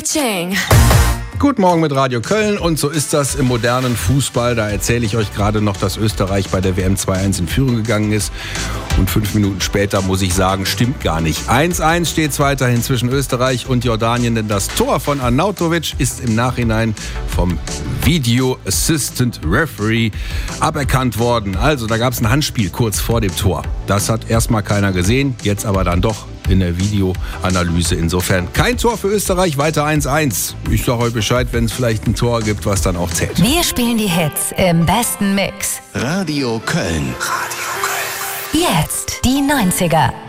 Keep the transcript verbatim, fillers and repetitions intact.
Ka-ching. Guten Morgen mit Radio Köln und so ist das im modernen Fußball. Da erzähle ich euch gerade noch, dass Österreich bei der W M zwei eins in Führung gegangen ist. Und fünf Minuten später muss ich sagen, stimmt gar nicht. eins eins steht es weiterhin zwischen Österreich und Jordanien, denn das Tor von Arnautovic ist im Nachhinein vom Video Assistant Referee aberkannt worden. Also da gab es ein Handspiel kurz vor dem Tor. Das hat erstmal keiner gesehen, jetzt aber dann doch in der Videoanalyse. Insofern kein Tor für Österreich, weiter eins eins. Ich sage euch Bescheid, wenn es vielleicht ein Tor gibt, was dann auch zählt. Wir spielen die Hits im besten Mix. Radio Köln. Jetzt die neunziger.